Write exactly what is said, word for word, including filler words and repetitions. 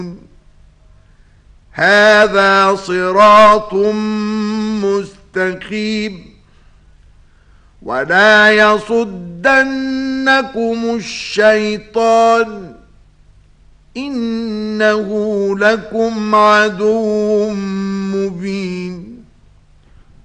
هذا صراط مستقيم ولا يصدنكم الشيطان إنه لكم عدو مبين